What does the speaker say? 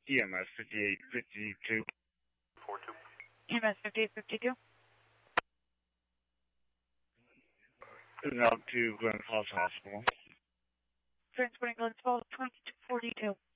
EMS 5852. 42. EMS 5852. Out to Glen Falls Hospital. Transporting Glens Falls 2242.